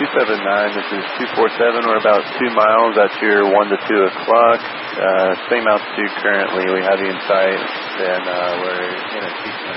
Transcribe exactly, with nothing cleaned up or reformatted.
two seven nine, this is two four seven. We're about two miles at your one to two o'clock. Uh, same altitude currently. We have you in sight, and uh, we're in a